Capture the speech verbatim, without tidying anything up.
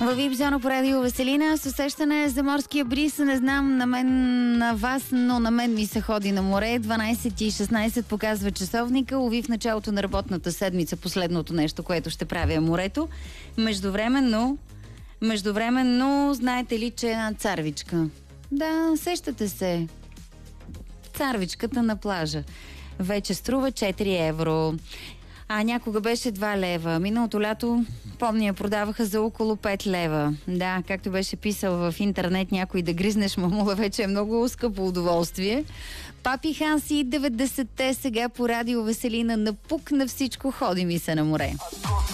Във ви ай пи зона по радио Веселина с усещане за морския бриз. Не знам на мен, на вас, но на мен ми се ходи на море. дванайсет и шестнайсет показва часовника. Лови в началото на работната седмица последното нещо, което ще правя морето. Междувременно, междувременно, знаете ли, че е една царвичка? Да, сещате се. Царвичката на плажа. Вече струва четири евро. А някога беше два лева. Миналото лято, помня, я продаваха за около пет лева. Да, както беше писал в интернет някой, да гризнеш мамула вече е много скъпо удоволствие. Папи Ханси, деветдесетте, сега по радио Веселина, напук на всичко, ходи ми се на море.